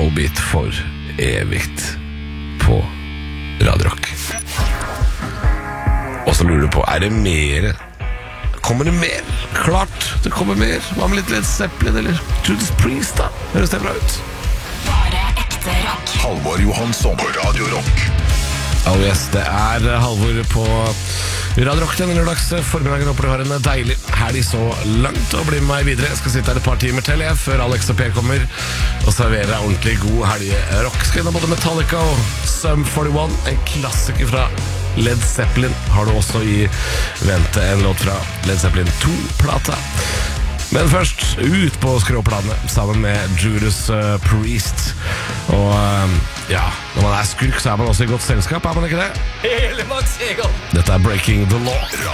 Volbeat for evigt på Radio Rock. Og så lurer du på, er det mer? Kommer det mer? Klart, det kommer mer. Hva med litt Led Zeppelin eller Judas Priest da? Høres det bra ut? Bare ekte rock. Halvor Johansson på Radio Rock. Oh yes, det er Halvor på Radio Rock denne lørdags formiddagen. Håper du har en deilig helg så langt og bli med meg videre. Jeg skal sitte her et par timer til før Alex og Per kommer og serverer ordentlig god helgerock. Skal innom både Metallica og Sum 41, en klassiker fra Led Zeppelin. Har du også i vente en låt fra Led Zeppelin 2-plata. Men først ut på skråplanene sammen med Judas Priest. Og ja, når man er skurk så er man også i godt selskap, er man ikke det? Hele Max Egon. Dette er Breaking the Law.